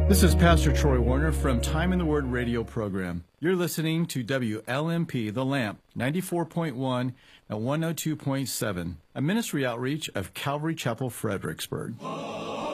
This is Pastor Troy Warner from Time in the Word radio program. You're listening to WLMP The Lamp, 94.1 and 102.7, a ministry outreach of Calvary Chapel, Fredericksburg.